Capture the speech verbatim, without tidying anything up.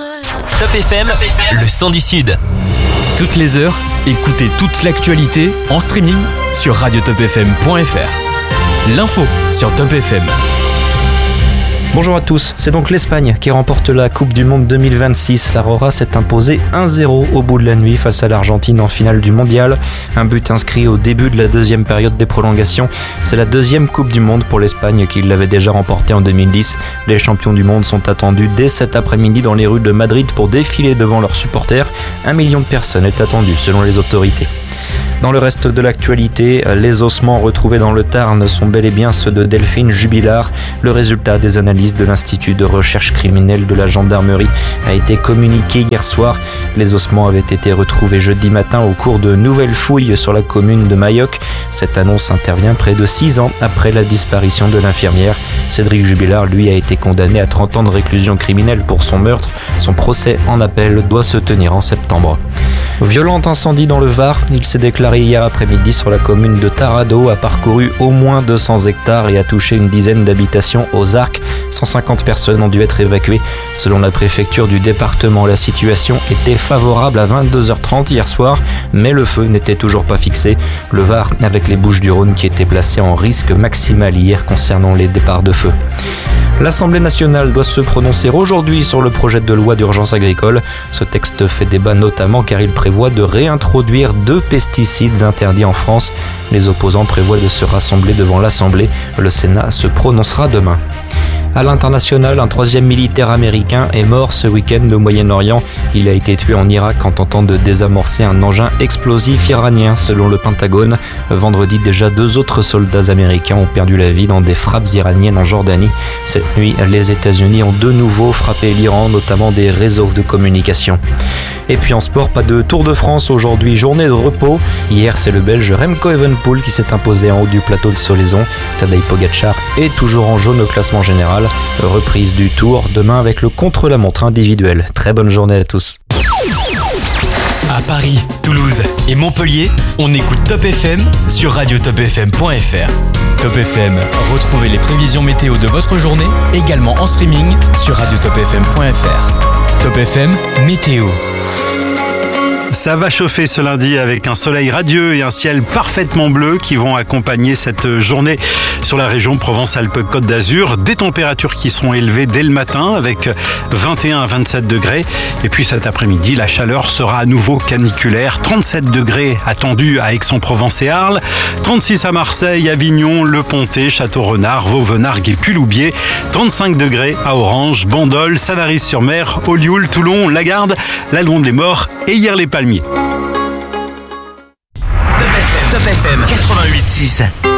Top F M, le son du Sud. Toutes les heures, écoutez toute l'actualité en streaming sur radio top f m point f r. L'info sur Top F M. Bonjour à tous, c'est donc l'Espagne qui remporte la Coupe du Monde deux mille vingt-six. La Roja s'est imposée un zéro au bout de la nuit face à l'Argentine en finale du Mondial. Un but inscrit au début de la deuxième période des prolongations. C'est la deuxième Coupe du Monde pour l'Espagne qui l'avait déjà remportée en deux mille dix. Les champions du monde sont attendus dès cet après-midi dans les rues de Madrid pour défiler devant leurs supporters. Un million de personnes est attendu selon les autorités. Dans le reste de l'actualité, les ossements retrouvés dans le Tarn sont bel et bien ceux de Delphine Jubilard. Le résultat des analyses de l'Institut de recherche criminelle de la gendarmerie a été communiqué hier soir. Les ossements avaient été retrouvés jeudi matin au cours de nouvelles fouilles sur la commune de Mayoc. Cette annonce intervient près de six ans après la disparition de l'infirmière. Cédric Jubilard, lui, a été condamné à trente ans de réclusion criminelle pour son meurtre. Son procès en appel doit se tenir en septembre. Violent incendie dans le Var, il s'est déclaré hier après-midi sur la commune de Tarado, a parcouru au moins deux cents hectares et a touché une dizaine d'habitations aux Arcs. cent cinquante personnes ont dû être évacuées. Selon la préfecture du département, la situation était favorable à vingt-deux heures trente hier soir, mais le feu n'était toujours pas fixé. Le Var avec les Bouches-du-Rhône qui étaient placées en risque maximal hier concernant les départs de feu. L'Assemblée nationale doit se prononcer aujourd'hui sur le projet de loi d'urgence agricole. Ce texte fait débat notamment car il prévoit de réintroduire deux pesticides interdits en France. Les opposants prévoient de se rassembler devant l'Assemblée. Le Sénat se prononcera demain. À l'international, un troisième militaire américain est mort ce week-end au Moyen-Orient. Il a été tué en Irak en tentant de désamorcer un engin explosif iranien, selon le Pentagone. Vendredi, déjà deux autres soldats américains ont perdu la vie dans des frappes iraniennes en Jordanie. Cette nuit, les États-Unis ont de nouveau frappé l'Iran, notamment des réseaux de communication. Et puis en sport, pas de Tour de France aujourd'hui, journée de repos. Hier, c'est le Belge Remco Evenepoel qui s'est imposé en haut du plateau de Solaizon. Tadej Pogačar est toujours en jaune au classement général. Reprise du Tour demain avec le contre-la-montre individuel. Très bonne journée à tous. À Paris, Toulouse et Montpellier, on écoute Top F M sur radio top f m point f r. Top F M, retrouvez les prévisions météo de votre journée également en streaming sur radio top f m point f r. Top F M, météo. Ça va chauffer ce lundi avec un soleil radieux et un ciel parfaitement bleu qui vont accompagner cette journée sur la région Provence-Alpes-Côte d'Azur. Des températures qui seront élevées dès le matin avec vingt et un à vingt-sept degrés. Et puis cet après-midi, la chaleur sera à nouveau caniculaire. trente-sept degrés attendus à Aix-en-Provence et Arles. trente-six à Marseille, Avignon, Le Pontet, Château-Renard, Vauvenargues et Puy-Loubier. trente-cinq degrés à Orange, Bandol, Sanary-sur-Mer, Olioul, Toulon, Lagarde, la Londe-les-Morts et Hyères-les-Palmiers. Top F M quatre-vingt-huit six.